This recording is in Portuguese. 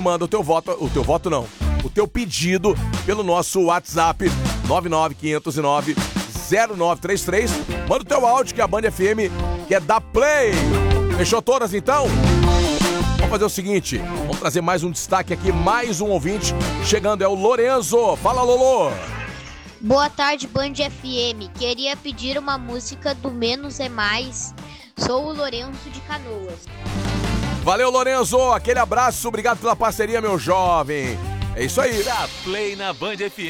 manda o teu voto não, o teu pedido pelo nosso WhatsApp 995090933. Manda o teu áudio que a Band FM quer dar play. Fechou todas então? Vamos fazer o seguinte, vamos trazer mais um destaque aqui, mais um ouvinte chegando, é o Lorenzo. Fala, Lolo. Boa tarde, Band FM. Queria pedir uma música do Menos é Mais. Sou o Lorenzo de Canoas. Valeu, Lorenzo. Aquele abraço, obrigado pela parceria, meu jovem. É isso aí. Dá play na Band FM.